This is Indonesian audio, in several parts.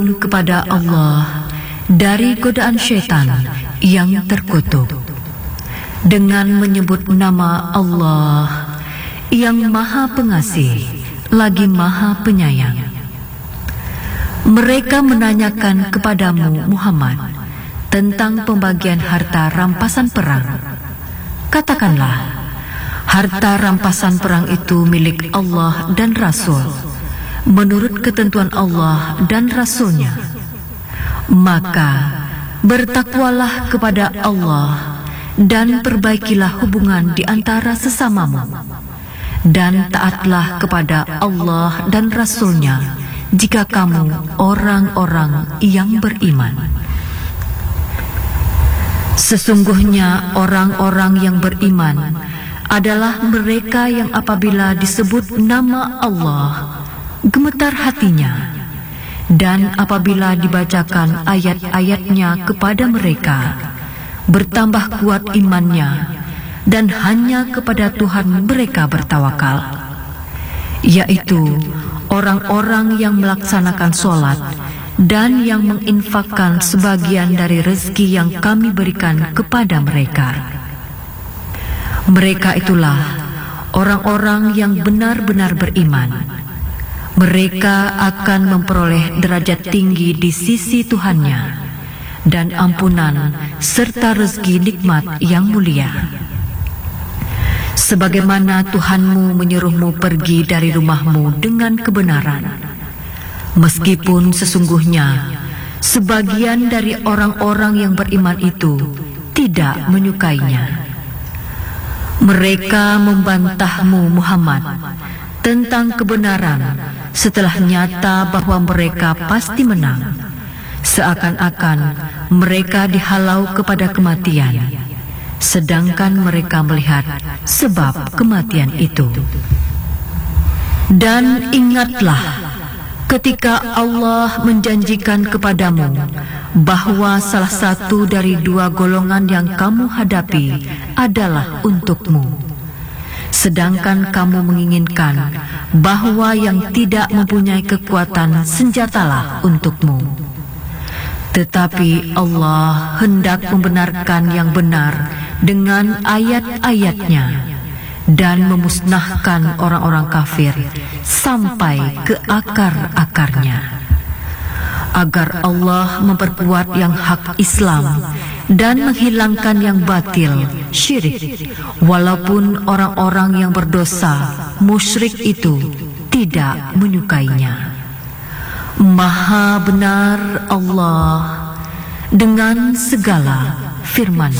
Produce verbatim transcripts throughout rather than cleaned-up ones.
kepada Allah dari godaan syaitan yang terkutuk dengan menyebut nama Allah yang Maha Pengasih lagi Maha Penyayang. Mereka menanyakan kepadamu Muhammad tentang pembagian harta rampasan perang. Katakanlah, harta rampasan perang itu milik Allah dan Rasul menurut ketentuan Allah dan Rasul-Nya. Maka bertakwalah kepada Allah dan perbaikilah hubungan di antara sesamamu, dan taatlah kepada Allah dan Rasul-Nya jika kamu orang-orang yang beriman. Sesungguhnya orang-orang yang beriman adalah mereka yang apabila disebut nama Allah gemetar hatinya, dan apabila dibacakan ayat-ayatnya kepada mereka bertambah kuat imannya, dan hanya kepada Tuhan mereka bertawakal, yaitu orang-orang yang melaksanakan sholat dan yang menginfakkan sebagian dari rezeki yang kami berikan kepada mereka. Mereka itulah orang-orang yang benar-benar beriman. Mereka akan memperoleh derajat tinggi di sisi Tuhannya dan ampunan serta rezeki nikmat yang mulia. Sebagaimana Tuhanmu menyuruhmu pergi dari rumahmu dengan kebenaran, meskipun sesungguhnya sebagian dari orang-orang yang beriman itu tidak menyukainya. Mereka membantahmu Muhammad tentang kebenaran setelah nyata bahwa mereka pasti menang, seakan-akan mereka dihalau kepada kematian, sedangkan mereka melihat sebab kematian itu. Dan ingatlah ketika Allah menjanjikan kepadamu bahwa salah satu dari dua golongan yang kamu hadapi adalah untukmu, sedangkan kamu menginginkan bahwa yang tidak mempunyai kekuatan senjatalah untukmu. Tetapi Allah hendak membenarkan yang benar dengan ayat-ayatnya dan memusnahkan orang-orang kafir sampai ke akar-akarnya, agar Allah memperkuat yang hak Islam dan menghilangkan yang batil, syirik, walaupun orang-orang yang berdosa, musyrik itu tidak menyukainya. Maha benar Allah dengan segala firman.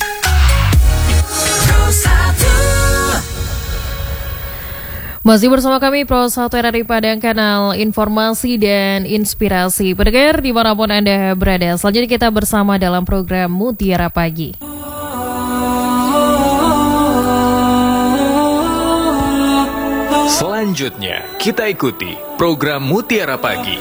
Masih bersama kami Pro satu R R I Padang, kanal informasi dan inspirasi. Pendengar dimanapun Anda berada, selanjutnya kita bersama dalam program Mutiara Pagi. Selanjutnya kita ikuti program Mutiara Pagi.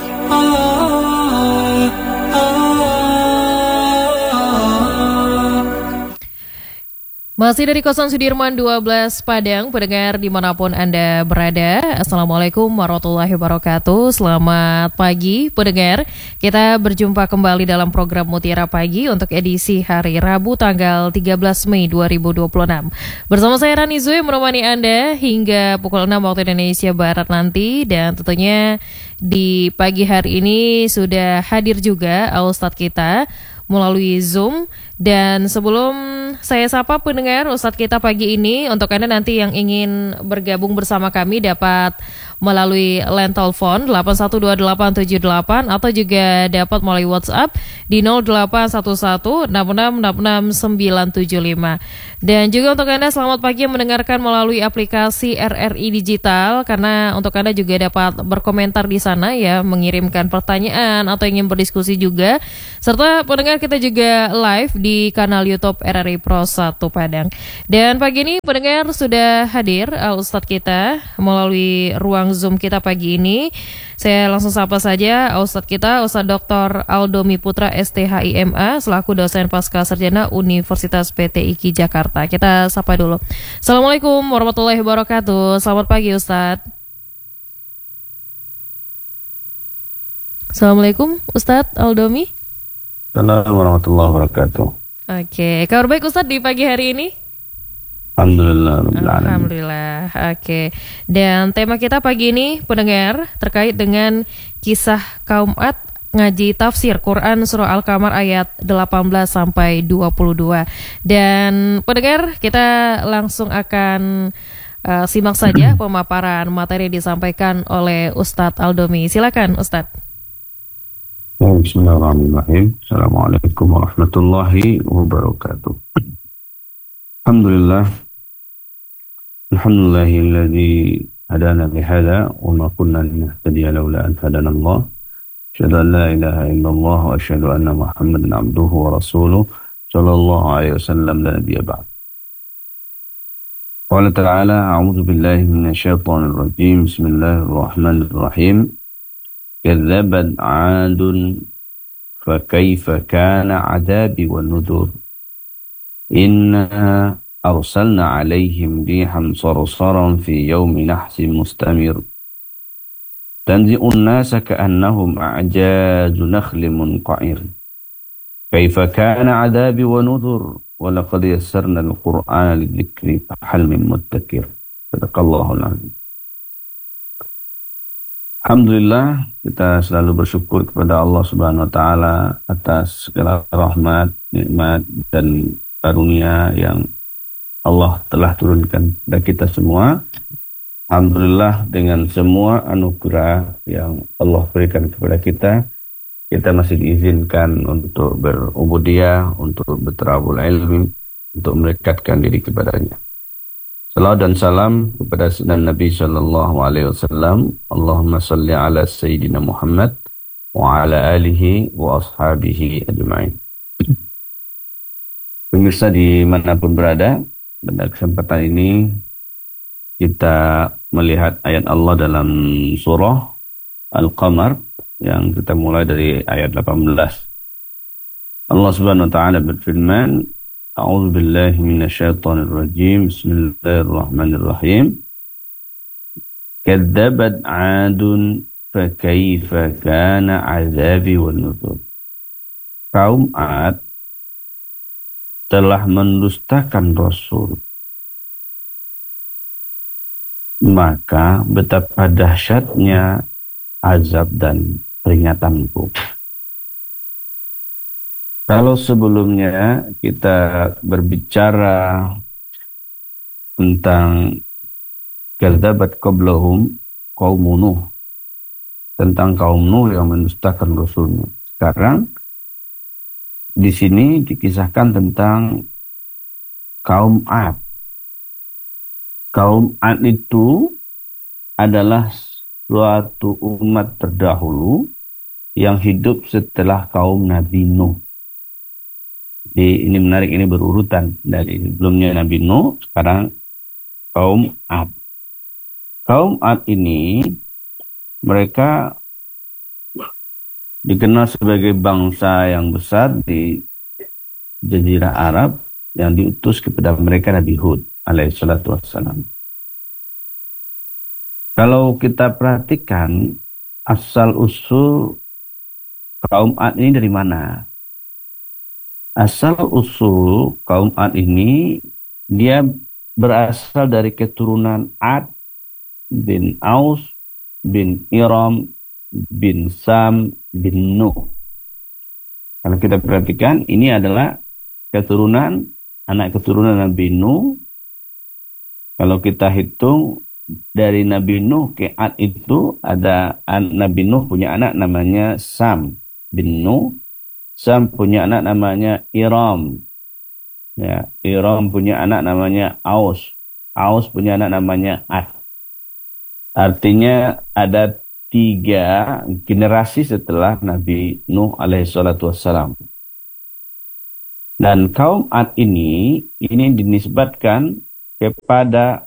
Masih dari Kosan Sudirman dua belas Padang, pendengar dimanapun Anda berada, Assalamualaikum warahmatullahi wabarakatuh. Selamat pagi pendengar, kita berjumpa kembali dalam program Mutiara Pagi untuk edisi hari Rabu tanggal tiga belas Mei dua ribu dua puluh enam. Bersama saya Rani Zui menemani Anda hingga pukul enam waktu Indonesia Barat nanti. Dan tentunya di pagi hari ini sudah hadir juga Ustadz kita melalui Zoom. Dan sebelum saya sapa pendengar Ustadz kita pagi ini, untuk Anda nanti yang ingin bergabung bersama kami dapat melalui line telepon delapan satu dua delapan tujuh delapan atau juga dapat melalui WhatsApp di nol delapan satu satu enam enam enam enam sembilan tujuh lima. Dan juga untuk Anda selamat pagi yang mendengarkan melalui aplikasi R R I Digital, karena untuk Anda juga dapat berkomentar di sana ya, mengirimkan pertanyaan atau ingin berdiskusi juga. Serta pendengar kita juga live di di kanal YouTube R R I Pro satu Padang. Dan pagi ini pendengar sudah hadir uh, Ustadz kita melalui ruang Zoom kita pagi ini. Saya langsung sapa saja Ustadz kita, Ustadz Doktor Aldomi Putra S T H I M A selaku dosen pasca sarjana Universitas P T I K I Jakarta. Kita sapa dulu. Assalamualaikum warahmatullahi wabarakatuh. Selamat pagi Ustadz. Assalamualaikum Ustadz Aldomi. Assalamualaikum warahmatullahi wabarakatuh. Oke, kabar baik Ustadz di pagi hari ini? Alhamdulillah rabbil alamin. Alhamdulillah. Oke. Dan tema kita pagi ini pendengar terkait dengan kisah kaum Ad ngaji tafsir Quran surah Al-Qamar ayat delapan belas sampai dua puluh dua. Dan pendengar, kita langsung akan uh, simak saja pemaparan materi disampaikan oleh Ustadz Aldomi. Silakan Ustadz. Bismillahirrahmanirrahim. Assalamualaikum warahmatullahi wabarakatuh. Alhamdulillah. Alhamdulillahilladzi hadana lihada wa ma kunna linahtadiya laula an hadana Allah. Asyhadu an la ilaha illallah wa asyhadu anna Muhammadan abduhu wa rasuluh sallallahu alaihi wasallam la nabiyya ba'd. Qala ta'ala a'udzu billahi minasyaitonir rajim. Bismillahirrahmanirrahim. كذبت عاد فكيف كان عذابي والنذر إنا أرسلنا عليهم ريحا صرصرا في يوم نحس مستمر تنزع الناس كأنهم أعجاز نخل منقعر كيف كان عذابي ونذر ولقد يسرنا القرآن للذكر فهل من مدكر صدق الله العظيم. Alhamdulillah, kita selalu bersyukur kepada Allah Subhanahu wa taala atas segala rahmat, nikmat dan karunia yang Allah telah turunkan kepada kita semua. Alhamdulillah, dengan semua anugerah yang Allah berikan kepada kita, kita masih diizinkan untuk berubudiyah, untuk berterabul ilmi, untuk mendekatkan diri kepadanya. Salawat dan salam kepada Sayyidina Nabi Sallallahu Alaihi Wasallam. Allahumma salli ala Sayyidina Muhammad wa ala alihi wa ashabihi ajma'in. Pemirsa dimanapun berada, pada kesempatan ini kita melihat ayat Allah dalam surah Al-Qamar yang kita mulai dari ayat delapan belas. Allah Subhanahu wa taala berfirman, A'udzu billahi minasyaitonir rajim. Bismillahirrahmanirrahim. Kadzabat 'adun fakaifa kana 'adzabi wan nuzur. Kaum 'Ad telah mendustakan Rasul. Maka betapa dahsyatnya azab dan peringatanku. Kalau sebelumnya kita berbicara tentang kadzabat qablahum qaum Nuh, tentang kaum Nuh yang mendustakan Rasulnya. Sekarang di sini dikisahkan tentang kaum Ad. Kaum Ad itu adalah suatu umat terdahulu yang hidup setelah kaum Nabi Nuh. Di, ini menarik, ini berurutan dari sebelumnya Nabi Nuh, sekarang kaum Ad. Kaum Ad ini mereka dikenal sebagai bangsa yang besar di Jazirah Arab yang diutus kepada mereka Nabi Hud alaihi salatu wassalam. Kalau kita perhatikan asal usul kaum Ad ini dari mana? Asal usul kaum Ad ini dia berasal dari keturunan Ad bin Aus bin Iram bin Sam bin Nuh. Kalau kita perhatikan ini adalah keturunan anak keturunan Nabi Nuh. Kalau kita hitung dari Nabi Nuh ke Ad itu ada Nabi Nuh punya anak namanya Sam bin Nuh. Sam punya anak namanya Iram. Ya, Iram punya anak namanya Aus. Aus punya anak namanya Ad. Artinya ada tiga generasi setelah Nabi Nuh alaihi salatu wassalam. Dan kaum Ad ini, ini dinisbatkan kepada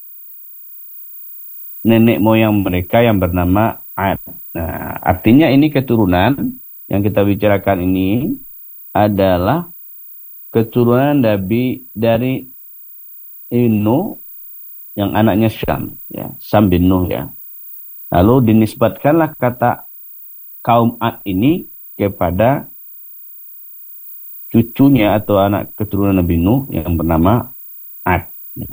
nenek moyang mereka yang bernama Ad. Nah, artinya ini keturunan yang kita bicarakan ini adalah keturunan Nabi dari Nuh yang anaknya Syam, ya, Sam bin Nuh ya. Lalu dinisbatkanlah kata kaum Ad ini kepada cucunya atau anak keturunan Nabi Nuh yang bernama Ad.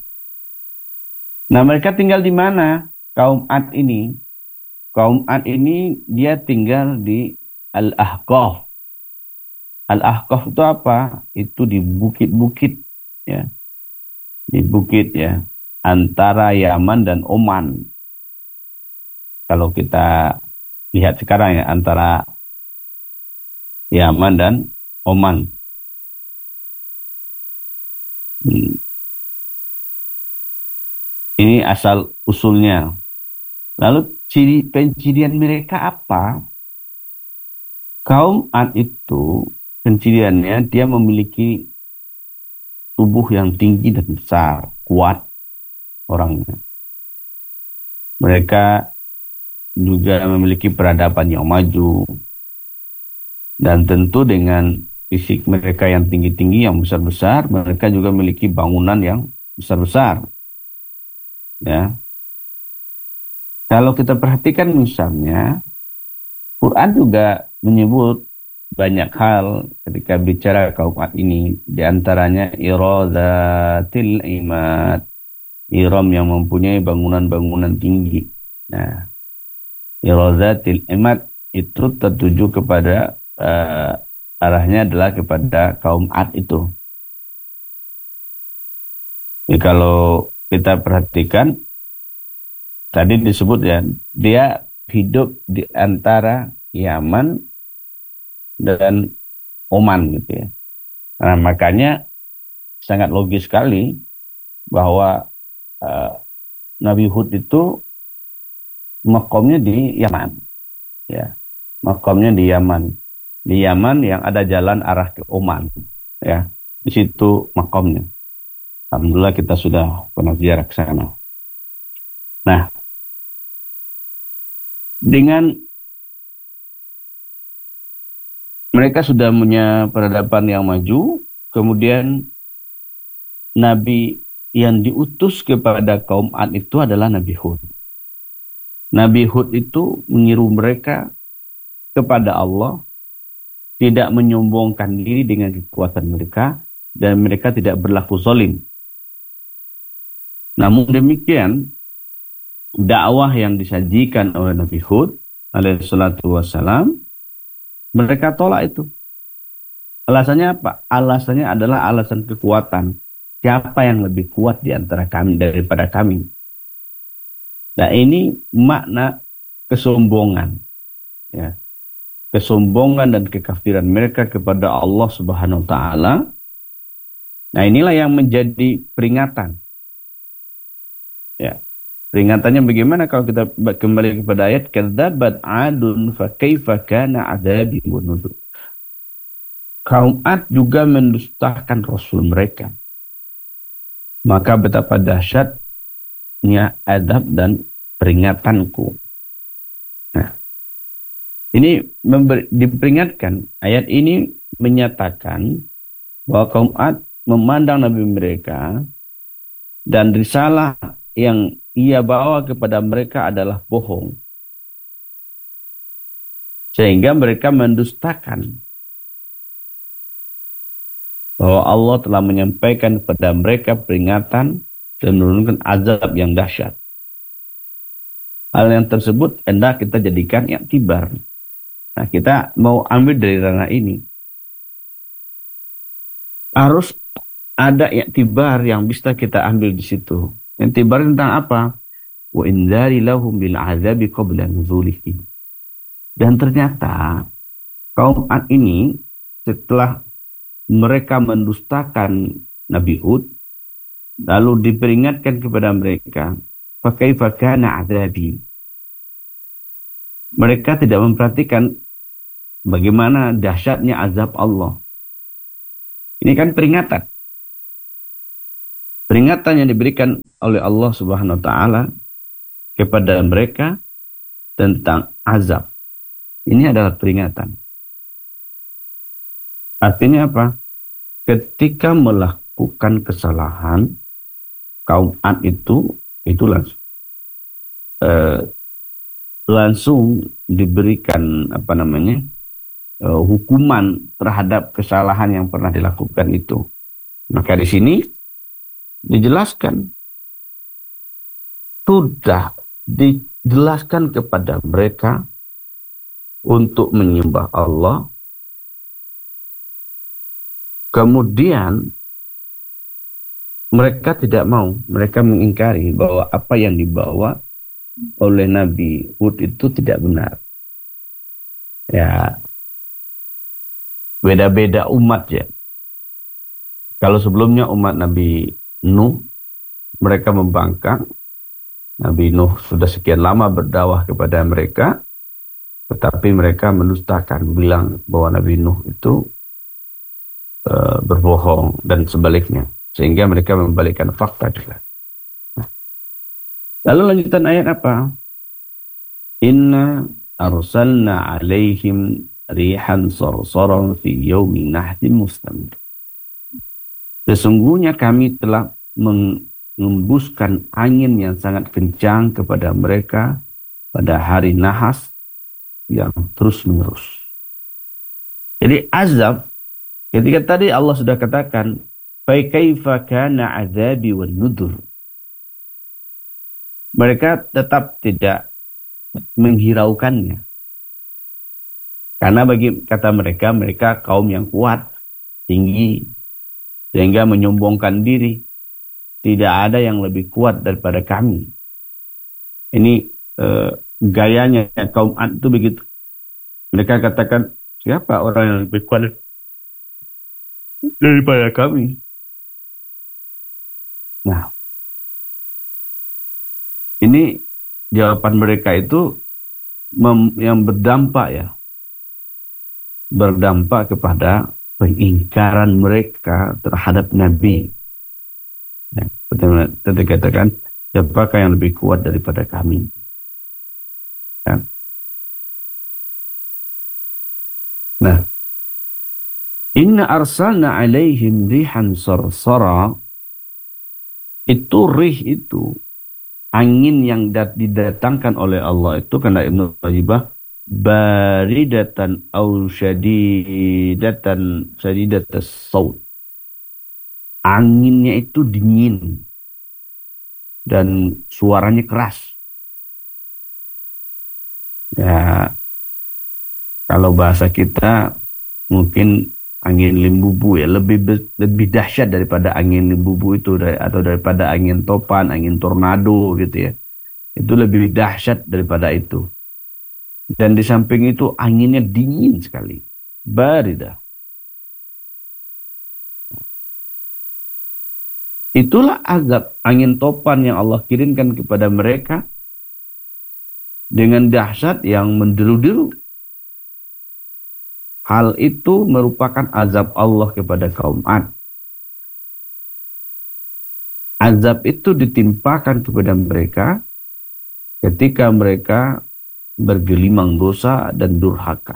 Nah, mereka tinggal di mana? Kaum Ad ini. Kaum Ad ini dia tinggal di Al-Ahqaf. Al-Ahqaf itu apa? Itu di bukit-bukit, ya. Di bukit, ya, antara Yaman dan Oman. Kalau kita lihat sekarang, ya, antara Yaman dan Oman. Hmm. Ini asal usulnya. Lalu ciri pencirian mereka apa? Kaum Ad itu penciriannya dia memiliki tubuh yang tinggi dan besar, kuat orangnya. Mereka juga memiliki peradaban yang maju. Dan tentu dengan fisik mereka yang tinggi-tinggi, yang besar-besar, mereka juga memiliki bangunan yang besar-besar. Ya. Kalau kita perhatikan misalnya, Quran juga menyebut banyak hal ketika bicara kaum Ad ini. Di antaranya iradzatil imad, Iram yang mempunyai bangunan-bangunan tinggi. Nah, iradzatil imad itu tertuju kepada uh, arahnya adalah kepada kaum Ad itu. Jadi kalau kita perhatikan, tadi disebut, ya, dia hidup di antara Yaman dan Oman gitu, ya. Nah, makanya sangat logis sekali bahwa uh, Nabi Hud itu makomnya di Yaman, ya, makomnya di Yaman, di Yaman yang ada jalan arah ke Oman, ya, di situ makomnya. Alhamdulillah kita sudah pernah ziarah ke sana. Nah, dengan mereka sudah punya peradaban yang maju, kemudian Nabi yang diutus kepada kaum Ad itu adalah Nabi Hud. Nabi Hud itu menyeru mereka kepada Allah, tidak menyombongkan diri dengan kekuatan mereka, dan mereka tidak berlaku zalim. Namun demikian, dakwah yang disajikan oleh Nabi Hud alaihi salatu wassalam, mereka tolak itu. Alasannya apa? Alasannya adalah alasan kekuatan. Siapa yang lebih kuat di antara kami daripada kami? Nah, ini makna kesombongan, ya. Kesombongan dan kekafiran mereka kepada Allah Subhanahu wa taala. Nah, inilah yang menjadi peringatan. Ya. Peringatannya bagaimana kalau kita kembali kepada ayat kadzabat 'adun fa kaifa kana 'adzabi wa nuzur. Kaum Ad juga mendustakan rasul mereka. Maka betapa dahsyatnya azab dan peringatanku. Nah, ini memberi, diperingatkan. Ayat ini menyatakan bahwa kaum Ad memandang Nabi mereka dan risalah yang ia bawa kepada mereka adalah bohong. Sehingga mereka mendustakan bahwa Allah telah menyampaikan kepada mereka peringatan dan menurunkan azab yang dahsyat. Hal yang tersebut hendak kita jadikan iktibar. Nah, kita mau ambil dari ranah ini. Harus ada iktibar yang bisa kita ambil di situ. Iktibar tentang apa? Wa indzari lahum bil azabi qabla nuzulihi. Dan ternyata kaum Ad ini setelah mereka mendustakan Nabi Hud, lalu diperingatkan kepada mereka, fa kaifa kana azabi. Mereka tidak memperhatikan bagaimana dahsyatnya azab Allah. Ini kan peringatan. Peringatan yang diberikan oleh Allah Subhanahu wa taala kepada mereka tentang azab. Ini adalah peringatan. Artinya apa? Ketika melakukan kesalahan, kaum Ad itu itu langsung eh, langsung diberikan apa namanya uh, hukuman terhadap kesalahan yang pernah dilakukan itu. Maka di sini dijelaskan, sudah dijelaskan kepada mereka untuk menyembah Allah, kemudian mereka tidak mau, mereka mengingkari bahwa apa yang dibawa oleh Nabi Hud itu tidak benar. Ya, beda-beda umat ya. Kalau sebelumnya umat Nabi Nuh, mereka membangkang. Nabi Nuh sudah sekian lama berdakwah kepada mereka, tetapi mereka mendustakan, bilang bahwa Nabi Nuh itu uh, berbohong dan sebaliknya. Sehingga mereka membalikkan fakta juga. Nah, lalu lanjutan ayat apa? Inna arsalna alaihim rihan sarsaran fi yawmin nahsin mustamir. Sesungguhnya kami telah mengembuskan angin yang sangat kencang kepada mereka pada hari nahas yang terus menerus. Jadi azab, ketika tadi Allah sudah katakan, fa kaifa kana azabi wan nudur. Mereka tetap tidak menghiraukannya. Karena bagi kata mereka, mereka kaum yang kuat, tinggi, sehingga menyombongkan diri. Tidak ada yang lebih kuat daripada kami. Ini eh, gayanya kaum Ad itu begitu. Mereka katakan, siapa orang yang lebih kuat daripada kami? Nah, ini jawaban mereka itu mem, yang berdampak ya. Berdampak kepada pengingkaran mereka terhadap Nabi. Ya, betul dikatakan, siapakah yang lebih kuat daripada kami? Ya. Nah, inna arsalna alaihim rihan sarsara, itu rih itu angin yang didatangkan oleh Allah itu, kata Ibnu Tajibah, baridatan au syadidatan syadidatas saut. Anginnya itu dingin dan suaranya keras. Ya, kalau bahasa kita mungkin angin limbubu ya, lebih lebih dahsyat daripada angin limbubu itu, atau daripada angin topan, angin tornado gitu ya. Itu lebih dahsyat daripada itu. Dan di samping itu anginnya dingin sekali. Baridah. Itulah azab angin topan yang Allah kirimkan kepada mereka dengan dahsyat yang menderu-deru. Hal itu merupakan azab Allah kepada kaum Ad. Azab itu ditimpakan kepada mereka ketika mereka bergelimang dosa dan durhaka.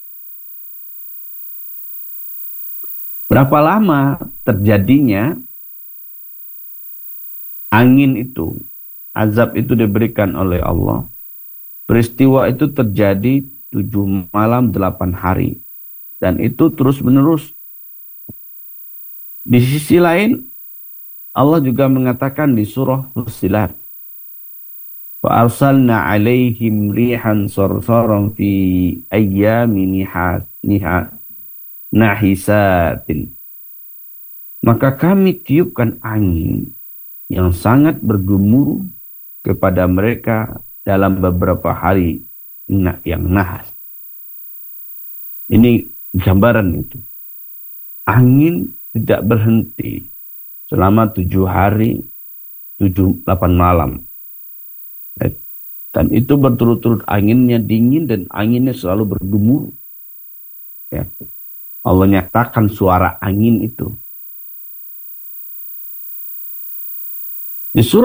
Berapa lama terjadinya angin itu, azab itu diberikan oleh Allah. Peristiwa itu terjadi tujuh malam delapan hari. Dan itu terus menerus. Di sisi lain, Allah juga mengatakan di surah Fussilat, wa arsalna alaihim rihan sarsaran fi ayyamin nihas nihas nahisatin. Maka kami tiupkan angin yang sangat bergemuruh kepada mereka dalam beberapa hari yang nahas. Ini gambaran itu. Angin tidak berhenti selama tujuh hari, tujuh, delapan malam. Dan itu berturut-turut anginnya dingin dan anginnya selalu bergemuruh. Ya. Allah nyatakan suara angin itu. Di surah